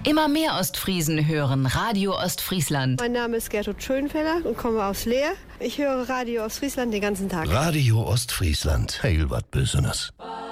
Immer mehr Ostfriesen hören Radio Ostfriesland. Mein Name ist Gertrud Schönfeller und komme aus Leer. Ich höre Radio Ostfriesland den ganzen Tag. Radio Ostfriesland, heil wat Besonderes.